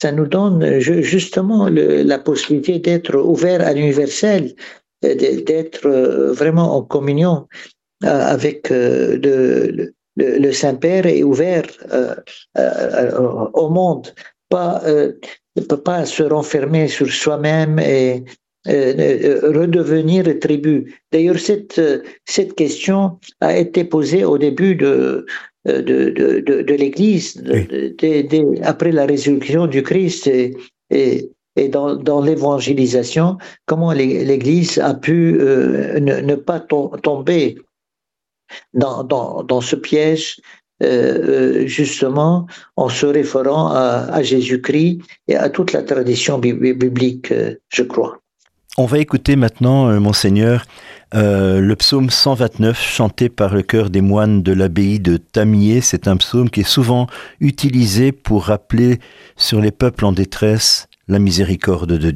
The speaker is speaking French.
ça nous donne justement la possibilité d'être ouvert à l'universel, d'être vraiment en communion avec le Saint-Père et ouvert au monde, pas, ne peut pas se renfermer sur soi-même et redevenir tribu. D'ailleurs, cette question a été posée au début de l'Église, Oui. après la résurrection du Christ et dans l'évangélisation, comment l'Église a pu ne pas tomber dans ce piège, justement, en se référant à Jésus-Christ et à toute la tradition biblique, je crois. On va écouter maintenant, Monseigneur, le psaume 129 chanté par le chœur des moines de l'abbaye de Tamier. C'est un psaume qui est souvent utilisé pour rappeler sur les peuples en détresse la miséricorde de Dieu.